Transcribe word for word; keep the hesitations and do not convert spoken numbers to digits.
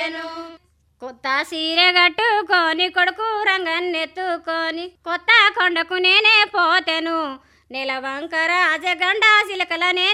పోతెను కొత్త సీరె కట్టుకొని కొడుకు రంగన్నెత్తుకొని కొత్త కొండకు నేనే పోతెను నెలవంక రాజగండ సిలకల